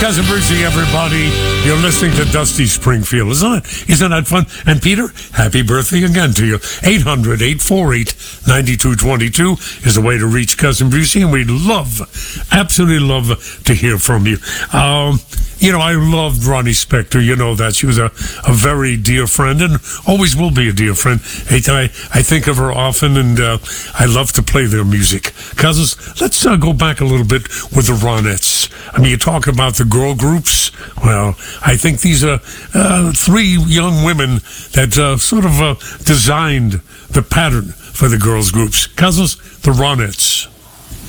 Cousin Brucey, everybody. You're listening to Dusty Springfield. Isn't that fun? And Peter, happy birthday again to you. 800-848-9222 is the way to reach Cousin Brucey, and we'd absolutely love to hear from you. I loved Ronnie Spector. You know that. She was a very dear friend and always will be a dear friend. I think of her often, and I love to play their music. Cousins, let's go back a little bit with the Ronettes. I mean, you talk about the girl groups. Well, I think these are three young women that designed the pattern for the girls groups. Cousins, the Ronettes.